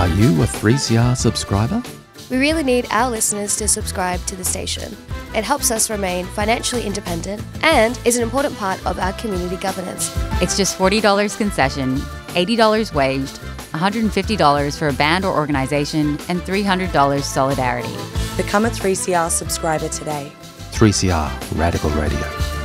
Are you a 3CR subscriber? We really need our listeners to subscribe to the station. It helps us remain financially independent and is an important part of our community governance. It's just $40 concession, $80 waived, $150 for a band or organisation, and $300 solidarity. Become a 3CR subscriber today. 3CR Radical Radio.